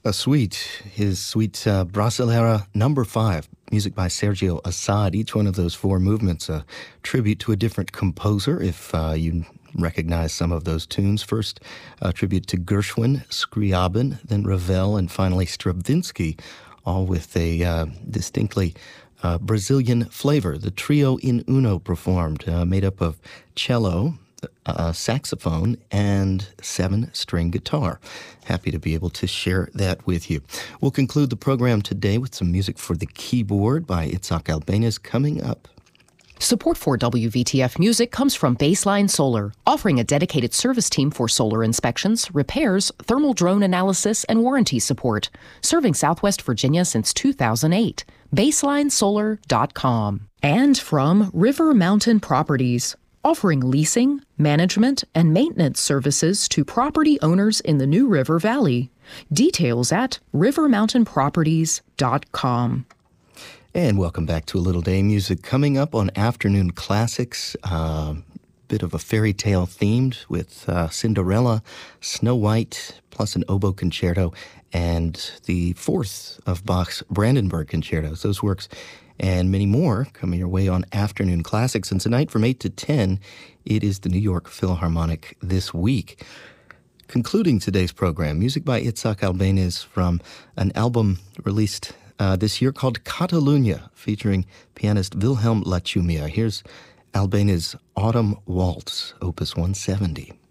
A suite, his suite Brasilera number 5, music by Sergio Assad. Each one of those four movements a tribute to a different composer, if you recognize some of those tunes. First, a tribute to Gershwin, Scriabin, then Ravel, and finally Stravinsky, all with a distinctly Brazilian flavor. The trio in uno performed, made up of cello, saxophone, and 7-string guitar. Happy to be able to share that with you. We'll conclude the program today with some music for the keyboard by Itzhak Albéniz coming up. Support for WVTF Music comes from Baseline Solar, offering a dedicated service team for solar inspections, repairs, thermal drone analysis, and warranty support. Serving Southwest Virginia since 2008. BaselineSolar.com. And from River Mountain Properties, offering leasing, management, and maintenance services to property owners in the New River Valley. Details at rivermountainproperties.com. And welcome back to A Little Day Music. Coming up on Afternoon Classics, bit of a fairy tale themed with Cinderella, Snow White, plus an oboe concerto, and the fourth of Bach's Brandenburg concertos. Those works and many more coming your way on Afternoon Classics. And tonight from 8 to 10, it is the New York Philharmonic This Week. Concluding today's program, music by Itzhak Albéniz from an album released this year called Catalunya, featuring pianist Wilhelm Lachumia. Here's Albéniz' Autumn Waltz, Opus 170.